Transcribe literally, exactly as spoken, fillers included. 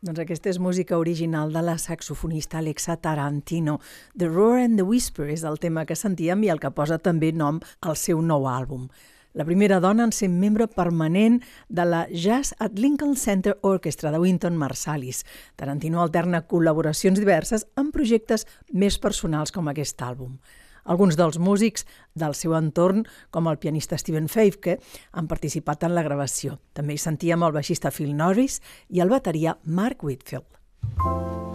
Doncs aquesta és música original de la saxofonista Alexa Tarantino. The Roar and the Whisper és el tema que sentíem i el que posa també nom al seu nou àlbum. La primera dona en ser membre permanent de la Jazz at Lincoln Center Orchestra de Wynton Marsalis. Tarantino alterna col·laboracions diverses en projectes més personals com aquest àlbum. Alguns dels músics del seu entorn, com el pianista Steven Feifke, han participat en la gravació. També hi sentíem el baixista Phil Norris i el bateria Mark Whitfield.